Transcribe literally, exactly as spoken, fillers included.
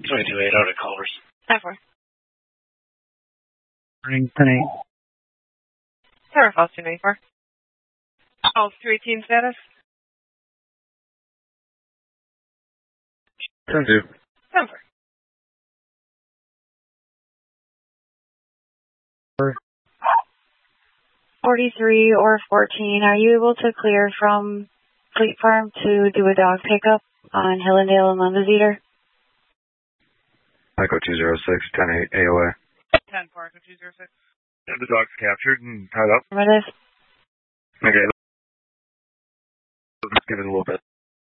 twenty-two eight out at Culvers. ten four. Morning, ten eight. Tower Falls two ninety-four. All three team status? ten two. ten four. forty-three or fourteen, are you able to clear from Fleet Farm to do a dog pickup on Hillendale and Lundeseder? Echo two zero six, ten eight, A O A. ten four, Echo two zero six. Yeah, the dog's captured and tied up. Remember this? Okay. Let's give it a little bit.